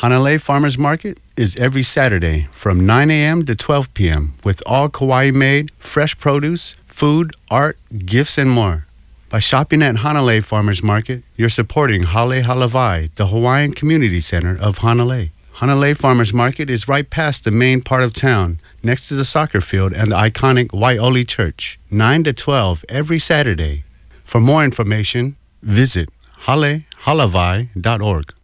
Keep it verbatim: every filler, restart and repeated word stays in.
Hanalei Farmers Market is every Saturday from nine a.m. to twelve p.m. with all Kauai-made, fresh produce, food, art, gifts, and more. By shopping at Hanalei Farmers Market, you're supporting Hale Halavai, the Hawaiian Community Center of Hanalei. Hanalei Farmers Market is right past the main part of town, next to the soccer field and the iconic Waioli Church, nine to twelve every Saturday. For more information, visit hale halavai dot org.